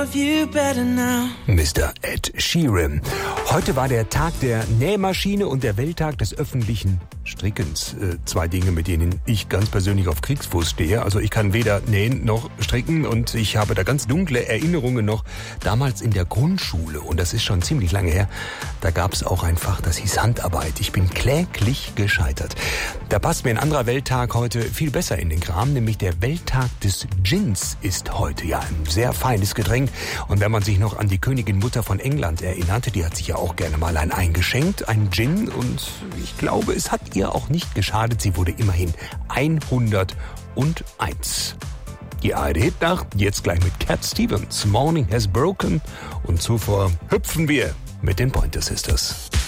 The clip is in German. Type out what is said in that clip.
Mr. Ed Sheeran. Heute war der Tag der Nähmaschine und der Welttag des öffentlichen Strickens. Zwei Dinge, mit denen ich ganz persönlich auf Kriegsfuß stehe. Also ich kann weder nähen noch stricken und ich habe da ganz dunkle Erinnerungen noch damals in der Grundschule. Und das ist schon ziemlich lange her. Da gab es auch ein Fach, das hieß Handarbeit. Ich bin kläglich gescheitert. Da passt mir ein anderer Welttag heute viel besser in den Kram, nämlich der Welttag des Gins ist heute. Ja, ein sehr feines Getränk. Und wenn man sich noch an die Königin Mutter von England erinnerte, die hat sich ja auch gerne mal ein eingeschenkt, ein Gin. Und ich glaube, es hat ihr auch nicht geschadet. Sie wurde immerhin 101. Die ARD-Hitnacht, jetzt gleich mit Cat Stevens. Morning has broken. Und zuvor hüpfen wir mit den Pointer Sisters.